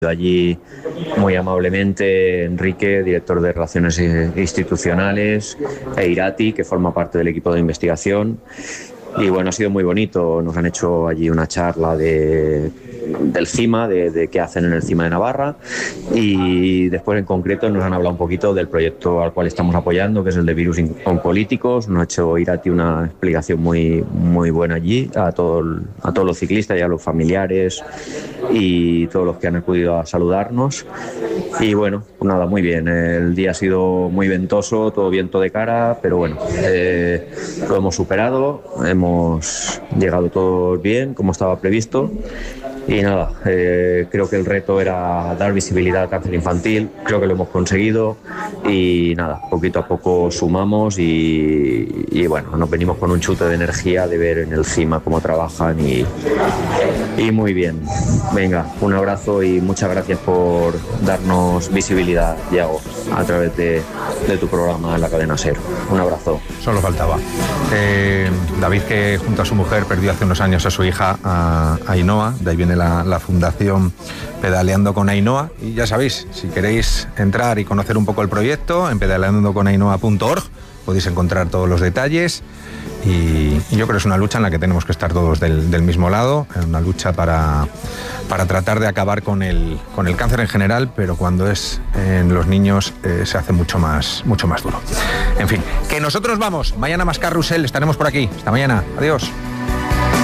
Allí muy amablemente Enrique, director de Relaciones Institucionales, e Irati, que forma parte del equipo de investigación. Y bueno, ha sido muy bonito. Nos han hecho allí una charla del CIMA, de qué hacen en el CIMA de Navarra, y después en concreto nos han hablado un poquito del proyecto al cual estamos apoyando, que es el de virus oncolíticos. Nos ha hecho Irati una explicación muy, muy buena allí a todos los ciclistas y a los familiares y todos los que han acudido a saludarnos. Y bueno, pues nada, muy bien. El día ha sido muy ventoso, todo viento de cara, pero bueno, lo hemos superado, hemos llegado todos bien, como estaba previsto. Y nada, creo que el reto era dar visibilidad al cáncer infantil, creo que lo hemos conseguido y nada, poquito a poco sumamos y bueno, nos venimos con un chute de energía de ver en el CIMA cómo trabajan y muy bien. Venga, un abrazo y muchas gracias por darnos visibilidad, Yago, a través de tu programa en la cadena SER. Un abrazo. Solo faltaba. David, que junto a su mujer perdió hace unos años a su hija, a Ainhoa, de ahí viene la fundación Pedaleando con Ainhoa, y ya sabéis, si queréis entrar y conocer un poco el proyecto, en pedaleandoconainhoa.org podéis encontrar todos los detalles. Y yo creo que es una lucha en la que tenemos que estar todos del mismo lado, una lucha para tratar de acabar con el cáncer en general, pero cuando es en los niños se hace mucho más duro. En fin, que nosotros vamos, mañana más carrusel, estaremos por aquí. Hasta mañana, adiós.